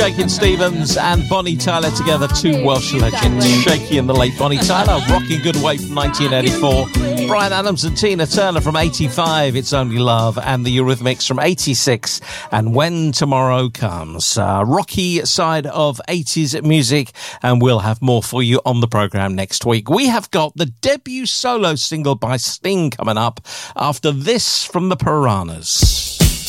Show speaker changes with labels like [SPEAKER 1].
[SPEAKER 1] Shakin' Stevens and Bonnie Tyler together, two Welsh legends. Shaky and the late Bonnie Tyler, Rocking Good Way from 1984. Bryan Adams and Tina Turner from 85, It's Only Love. And the Eurythmics from 86, and When Tomorrow Comes. Rocky side of 80s music, and we'll have more for you on the programme next week. We have got the debut solo single by Sting coming up after this from the Piranhas.